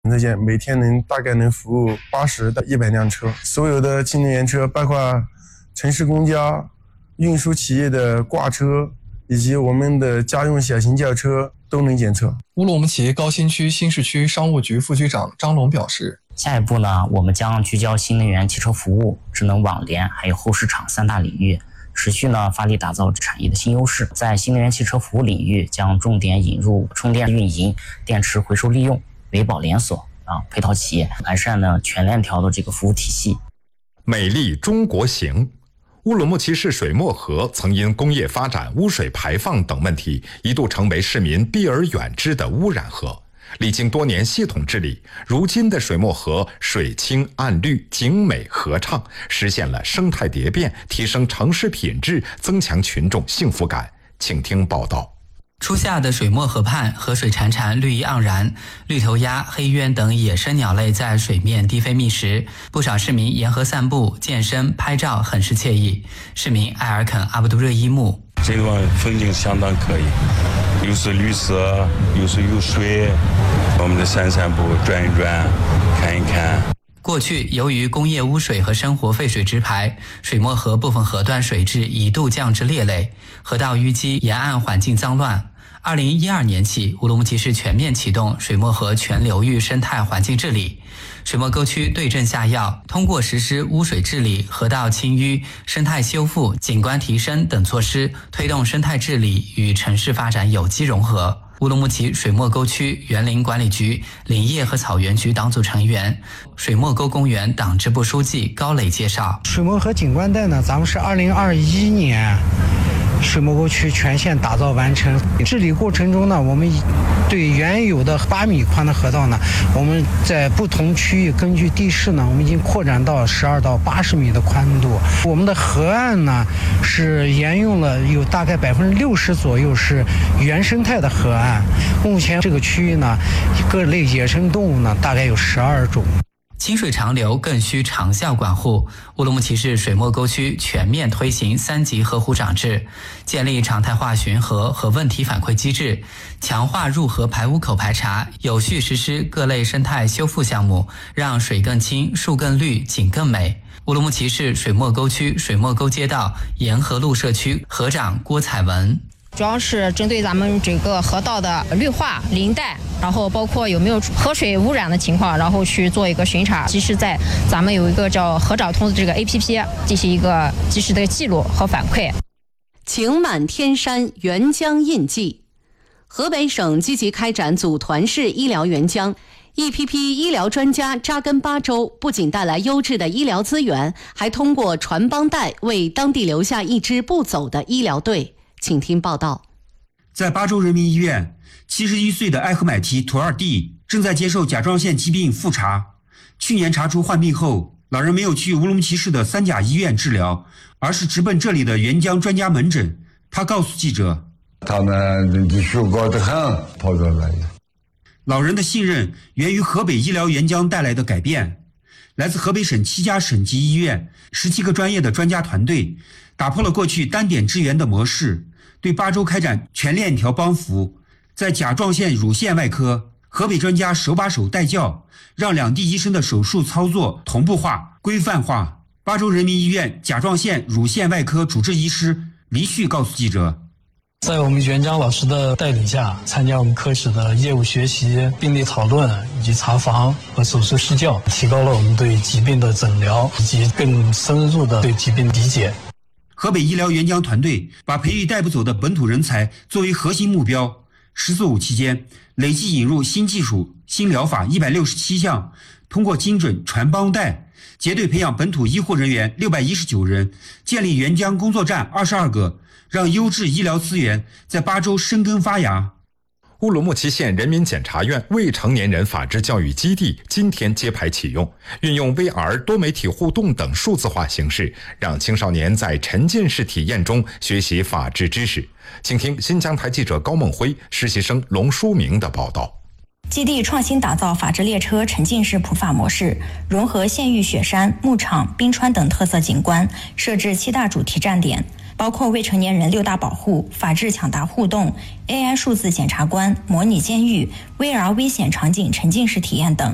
那些每天大概能服务80到100辆车，所有的新能源车，包括城市公交、运输企业的挂车，以及我们的家用小型轿车都能检测。 乌鲁木齐高新区新市区商务局副局长张龙表示， 下一步呢，我们将聚焦新能源汽车服务、智能网联还有后市场3大领域，持续呢发力打造产业的新优势。在新能源汽车服务领域，将重点引入充电运营、电池回收利用、维保连锁配套企业，完善呢全链条的这个服务体系。 美丽中国行。乌鲁木齐市水墨河曾因工业发展、污水排放等问题，一度成为市民避而远之的污染河。历经多年系统治理，如今的水墨河水清岸绿、景美河畅，实现了生态蝶变，提升城市品质，增强群众幸福感。请听报道。 初夏的水墨河畔，河水潺潺，绿意盎然，绿头鸭、黑鸢等野生鸟类在水面低飞觅食，不少市民沿河散步、健身、拍照，很是惬意。市民艾尔肯·阿卜杜热伊木： 这段风景相当可以，又是绿色，又是有水，我们的散步、转一转、看一看。 过去由于工业污水和生活废水直排，水墨河部分河段水质一度降至劣类，河道淤积，沿岸环境脏乱。2012年起，乌鲁木齐市全面启动水墨河全流域生态环境治理。水墨沟区对症下药，通过实施污水治理、河道清淤、生态修复、景观提升等措施，推动生态治理与城市发展有机融合。乌鲁木齐水墨沟区园林管理局林业和草原局党组成员、水墨沟公园党支部书记高磊介绍， 水墨河景观带呢，咱们是2021年水墨沟区全线打造完成。治理过程中呢，我们对原有的8米宽的河道呢，我们在不同区域根据地势呢，我们已经扩展到12到80米的宽度。我们的河岸呢，是沿用了有大概60%左右是原生态的河岸。目前这个区域呢，各类野生动物呢，大概有12种。 清水长流更需长效管护。乌鲁木齐市水墨沟区全面推行3级河湖长制，建立常态化巡河和问题反馈机制，强化入河排污口排查，有序实施各类生态修复项目，让水更清、树更绿、景更美。乌鲁木齐市水墨沟区水墨沟街道沿河路社区河长郭彩文。 主要是针对咱们这个河道的绿化、林带，然后包括有没有河水污染的情况，然后去做一个巡查，及时在咱们有一个叫河长通这个 APP 进行一个及时的记录和反馈。 晴满天山，援疆印记。河北省积极开展组团式医疗援疆，一批批医疗专家扎根巴州，不仅带来优质的医疗资源，还通过传帮带为当地留下一支不走的医疗队。请听报道。 在巴州人民医院，71岁的艾赫买提图尔蒂正在接受甲状腺疾病复查。去年查出患病后，老人没有去乌鲁木齐市的3甲医院治疗，而是直奔这里的援疆专家门诊。他告诉记者， 他们人气血高得很，跑过来。 老人的信任源于河北医疗援疆带来的改变。来自河北省7家省级医院、17个专业的专家团队，打破了过去单点支援的模式，对巴州开展全链条帮扶。在甲状腺乳腺外科，河北专家手把手带教，让两地医生的手术操作同步化、规范化。巴州人民医院甲状腺乳腺外科主治医师黎旭告诉记者， 在我们援疆老师的带领下，参加我们科室的业务学习、病例讨论以及查房和手术施教，提高了我们对疾病的诊疗以及更深入的对疾病理解。 河北医疗援疆团队把培育带不走的本土人才作为核心目标。“14·5”期间，累计引入新技术、新疗法167项，通过精准传帮带，结对培养本土医护人员619人，建立援疆工作站22个，让优质医疗资源在巴州生根发芽。 乌鲁木齐县人民检察院未成年人法治教育基地今天揭牌启用，运用 VR 多媒体互动等数字化形式，让青少年在沉浸式体验中学习法治知识。请听新疆台记者高梦辉、实习生龙书明的报道。 基地创新打造法治列车沉浸式普法模式，融合县域雪山、牧场、冰川等特色景观，设置7大主题站点，包括未成年人6大保护、法治抢答互动、AI 数字检察官、模拟监狱、VR 危险场景沉浸式体验等。